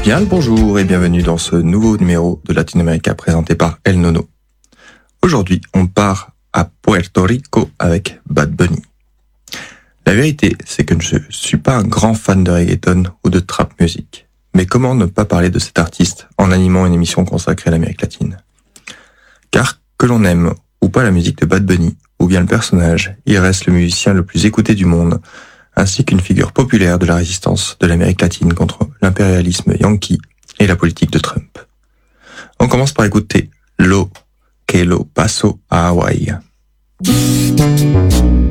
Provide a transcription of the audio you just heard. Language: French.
Bien le bonjour et bienvenue dans ce nouveau numéro de Latinoamérica présenté par El Nono. Aujourd'hui, on part à Puerto Rico avec Bad Bunny. La vérité, c'est que je ne suis pas un grand fan de reggaeton ou de trap music. Mais comment ne pas parler de cet artiste en animant une émission consacrée à l'Amérique latine ? Car que l'on aime ou pas la musique de Bad Bunny, ou bien le personnage, il reste le musicien le plus écouté du monde, ainsi qu'une figure populaire de la résistance de l'Amérique latine contre l'impérialisme yankee et la politique de Trump. On commence par écouter Lo que lo paso a Hawaii.